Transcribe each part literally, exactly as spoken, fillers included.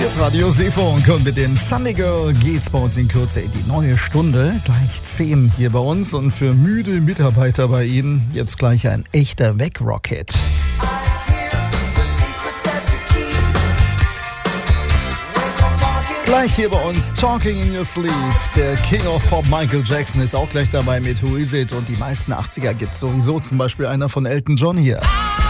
ist Radio Seefunk und mit dem Sunday Girl geht's bei uns in Kürze in die neue Stunde. Gleich zehn hier bei uns und für müde Mitarbeiter bei Ihnen jetzt gleich ein echter Wegrocket. Gleich hier bei uns Talking in Your Sleep. Der King of Pop Michael Jackson ist auch gleich dabei mit Who Is It und die meisten achtziger gibt's sowieso, zum Beispiel einer von Elton John hier.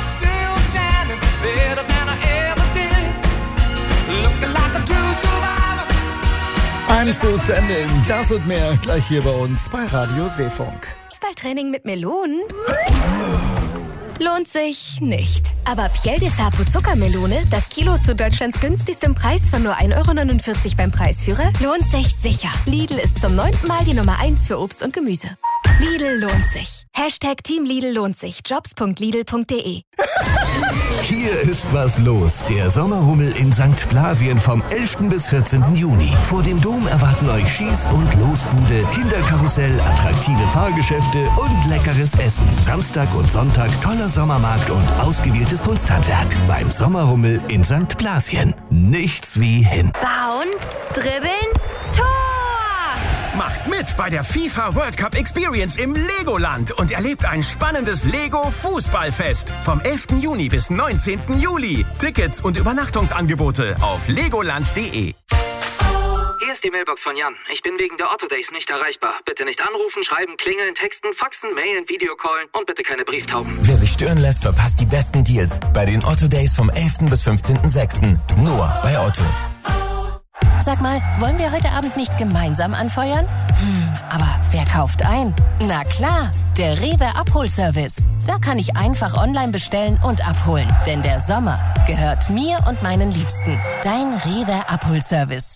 I'm Still Standing, das und mehr gleich hier bei uns bei Radio Seefunk. Fußballtraining mit Melonen? Lohnt sich nicht. Aber Piel de Sapo Zuckermelone, das Kilo zu Deutschlands günstigstem Preis von nur ein Euro neunundvierzig beim Preisführer, lohnt sich sicher. Lidl ist zum neunten Mal die Nummer eins für Obst und Gemüse. Lidl lohnt sich. Hashtag Team Lidl lohnt sich. Jobs punkt lidl punkt de. Hier ist was los. Der Sommerhummel in Sankt Blasien vom elften bis vierzehnten Juni. Vor dem Dom erwarten euch Schieß- und Losbude, Kinderkarussell, attraktive Fahrgeschäfte und leckeres Essen. Samstag und Sonntag toller Sommermarkt und ausgewähltes Kunsthandwerk. Beim Sommerhummel in Sankt Blasien. Nichts wie hin. Bauen, dribbeln, Tor! Macht mit bei der FIFA World Cup Experience im Legoland und erlebt ein spannendes Lego-Fußballfest vom elften Juni bis neunzehnten Juli. Tickets und Übernachtungsangebote auf legoland punkt de. Hier ist die Mailbox von Jan. Ich bin wegen der Otto Days nicht erreichbar. Bitte nicht anrufen, schreiben, klingeln, texten, faxen, mailen, Videocallen und bitte keine Brieftauben. Wer sich stören lässt, verpasst die besten Deals bei den Otto Days vom elften bis fünfzehnten sechsten Nur bei Otto. Sag mal, wollen wir heute Abend nicht gemeinsam anfeuern? Hm, aber wer kauft ein? Na klar, der Rewe Abholservice. Da kann ich einfach online bestellen und abholen. Denn der Sommer gehört mir und meinen Liebsten. Dein Rewe Abholservice.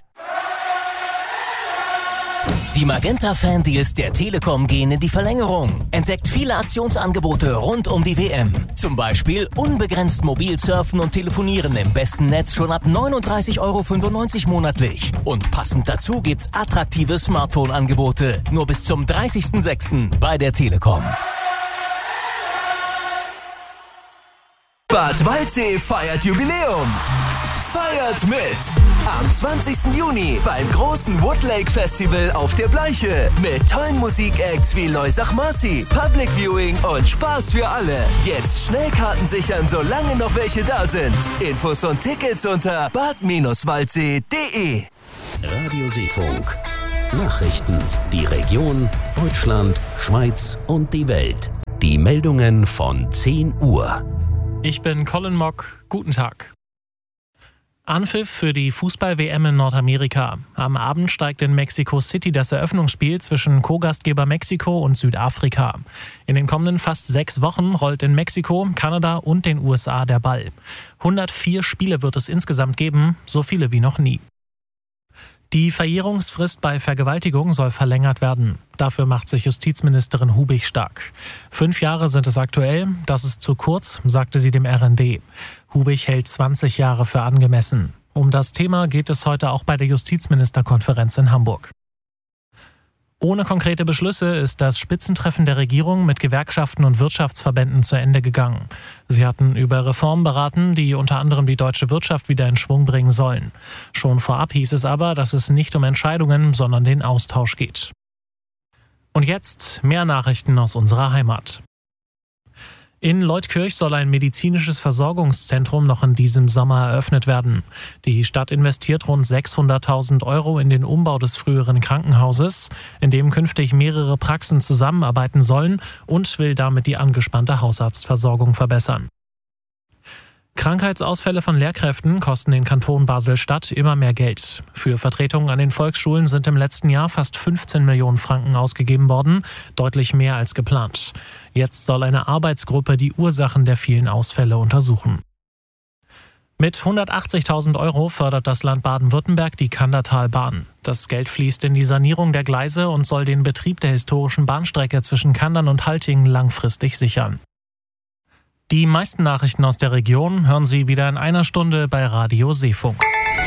Die Magenta-Fan-Deals der Telekom gehen in die Verlängerung. Entdeckt viele Aktionsangebote rund um die W M. Zum Beispiel unbegrenzt mobil surfen und telefonieren im besten Netz schon ab neununddreißig Euro fünfundneunzig monatlich. Und passend dazu gibt's attraktive Smartphone-Angebote. Nur bis zum dreißigsten sechsten bei der Telekom. Bad Waldsee feiert Jubiläum. Feiert mit! Am zwanzigsten Juni beim großen Woodlake Festival auf der Bleiche. Mit tollen Musikacts wie Loisach Marcy, Public Viewing und Spaß für alle. Jetzt Schnellkarten sichern, solange noch welche da sind. Infos und Tickets unter bad waldsee punkt de. Radio Seefunk. Nachrichten. Die Region, Deutschland, Schweiz und die Welt. Die Meldungen von zehn Uhr. Ich bin Colin Mock. Guten Tag. Anpfiff für die Fußball-W M in Nordamerika. Am Abend steigt in Mexico City das Eröffnungsspiel zwischen Co-Gastgeber Mexiko und Südafrika. In den kommenden fast sechs Wochen rollt in Mexiko, Kanada und den U S A der Ball. hundertvier Spiele wird es insgesamt geben, so viele wie noch nie. Die Verjährungsfrist bei Vergewaltigung soll verlängert werden. Dafür macht sich Justizministerin Hubig stark. Fünf Jahre sind es aktuell, das ist zu kurz, sagte sie dem R N D. Hubig hält zwanzig Jahre für angemessen. Um das Thema geht es heute auch bei der Justizministerkonferenz in Hamburg. Ohne konkrete Beschlüsse ist das Spitzentreffen der Regierung mit Gewerkschaften und Wirtschaftsverbänden zu Ende gegangen. Sie hatten über Reformen beraten, die unter anderem die deutsche Wirtschaft wieder in Schwung bringen sollen. Schon vorab hieß es aber, dass es nicht um Entscheidungen, sondern den Austausch geht. Und jetzt mehr Nachrichten aus unserer Heimat. In Leutkirch soll ein medizinisches Versorgungszentrum noch in diesem Sommer eröffnet werden. Die Stadt investiert rund sechshunderttausend Euro in den Umbau des früheren Krankenhauses, in dem künftig mehrere Praxen zusammenarbeiten sollen, und will damit die angespannte Hausarztversorgung verbessern. Krankheitsausfälle von Lehrkräften kosten den Kanton Basel-Stadt immer mehr Geld. Für Vertretungen an den Volksschulen sind im letzten Jahr fast fünfzehn Millionen Franken ausgegeben worden, deutlich mehr als geplant. Jetzt soll eine Arbeitsgruppe die Ursachen der vielen Ausfälle untersuchen. Mit hundertachtzigtausend Euro fördert das Land Baden-Württemberg die Kandertalbahn. Das Geld fließt in die Sanierung der Gleise und soll den Betrieb der historischen Bahnstrecke zwischen Kandern und Haltingen langfristig sichern. Die meisten Nachrichten aus der Region hören Sie wieder in einer Stunde bei Radio Seefunk.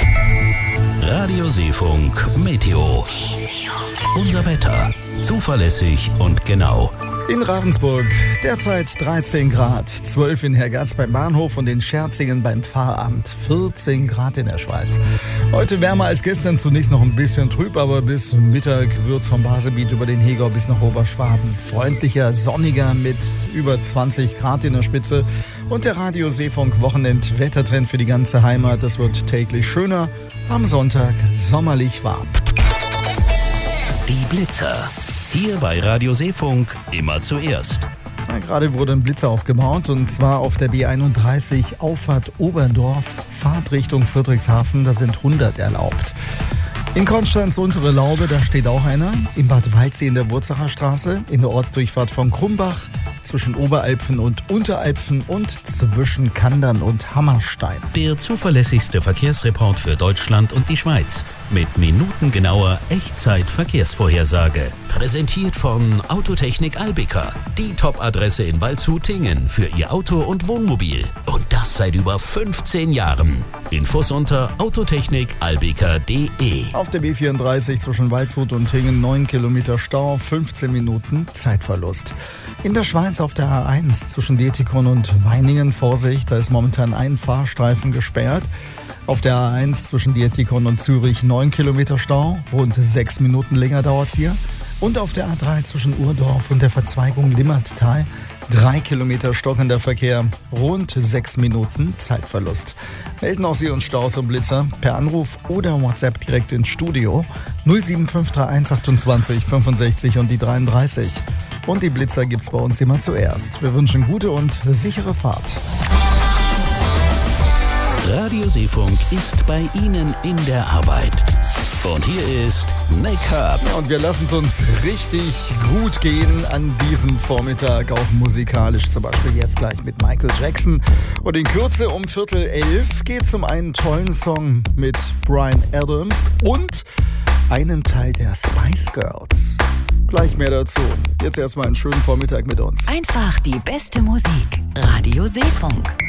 Radio Seefunk Meteo. Unser Wetter. Zuverlässig und genau. In Ravensburg derzeit dreizehn Grad, zwölf in Hergatz beim Bahnhof und in Scherzingen beim Pfarramt, vierzehn Grad in der Schweiz. Heute wärmer als gestern, zunächst noch ein bisschen trüb, aber bis Mittag wird's vom Baselbiet über den Hegau bis nach Oberschwaben. Freundlicher, sonniger mit über zwanzig Grad in der Spitze. Und der Radio Seefunk Wochenend-Wettertrend für die ganze Heimat. Das wird täglich schöner, am Sonntag sommerlich warm. Die Blitzer. Hier bei Radio Seefunk immer zuerst. Ja, gerade wurde ein Blitzer aufgebaut und zwar auf der B einunddreißig Auffahrt Oberdorf, Fahrtrichtung Friedrichshafen, da sind hundert erlaubt. In Konstanz untere Laube, da steht auch einer. In Bad Waldsee in der Wurzacher Straße, in der Ortsdurchfahrt von Krumbach, zwischen Oberalpfen und Unteralpfen und zwischen Kandern und Hammerstein. Der zuverlässigste Verkehrsreport für Deutschland und die Schweiz. Mit minutengenauer Echtzeit-Verkehrsvorhersage. Präsentiert von Autotechnik Albica. Die Top-Adresse in Waldshut-Tingen für Ihr Auto und Wohnmobil. Und das seit über fünfzehn Jahren. Infos unter autotechnik albica punkt de. Auf der B vierunddreißig zwischen Waldshut und Tingen neun Kilometer Stau, fünfzehn Minuten Zeitverlust. In der Schweiz auf der A eins zwischen Dietikon und Weiningen, Vorsicht, da ist momentan ein Fahrstreifen gesperrt. Auf der A eins zwischen Dietikon und Zürich neun Kilometer Stau, rund sechs Minuten länger dauert's hier. Und auf der A drei zwischen Urdorf und der Verzweigung Limmattal drei Kilometer stockender Verkehr, rund sechs Minuten Zeitverlust. Melden auch Sie uns Staus und Blitzer per Anruf oder WhatsApp direkt ins Studio null sieben fünf drei eins achtundzwanzig fünfundsechzig und die dreiunddreißig. Und die Blitzer gibt's bei uns immer zuerst. Wir wünschen gute und sichere Fahrt. Radio Seefunk ist bei Ihnen in der Arbeit. Und hier ist Make-up. Ja, und wir lassen es uns richtig gut gehen an diesem Vormittag, auch musikalisch. Zum Beispiel jetzt gleich mit Michael Jackson. Und in Kürze um Viertel elf geht es um einen tollen Song mit Bryan Adams und einem Teil der Spice Girls. Gleich mehr dazu. Jetzt erstmal einen schönen Vormittag mit uns. Einfach die beste Musik. Radio Seefunk.